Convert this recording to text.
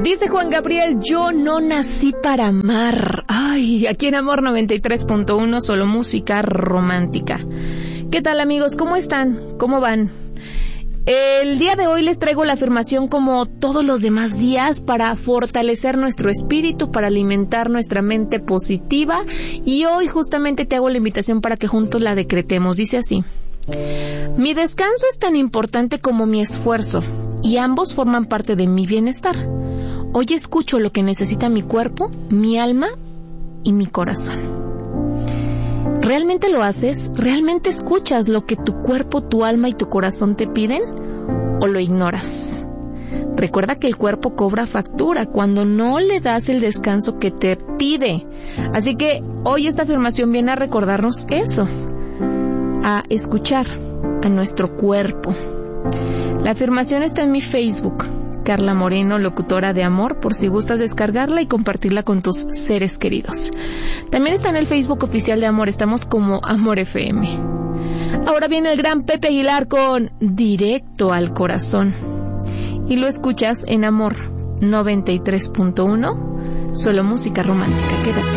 Dice Juan Gabriel, yo no nací para amar. Ay, aquí en Amor 93.1, solo música romántica. ¿Qué tal, amigos? ¿Cómo están? ¿Cómo van? El día de hoy les traigo la afirmación como todos los demás días para fortalecer nuestro espíritu, para alimentar nuestra mente positiva, y hoy justamente te hago la invitación para que juntos la decretemos. Dice así: mi descanso es tan importante como mi esfuerzo y ambos forman parte de mi bienestar. Hoy escucho lo que necesita mi cuerpo, mi alma y mi corazón. ¿Realmente lo haces? ¿Realmente escuchas lo que tu cuerpo, tu alma y tu corazón te piden? ¿O lo ignoras? Recuerda que el cuerpo cobra factura cuando no le das el descanso que te pide. Así que hoy esta afirmación viene a recordarnos eso, a escuchar a nuestro cuerpo. La afirmación está en mi Facebook, Carla Moreno, locutora de Amor, por si gustas descargarla y compartirla con tus seres queridos. También está en el Facebook oficial de Amor, estamos como Amor FM. Ahora viene el gran Pepe Aguilar con Directo al Corazón. Y lo escuchas en Amor 93.1, solo música romántica. Quédate.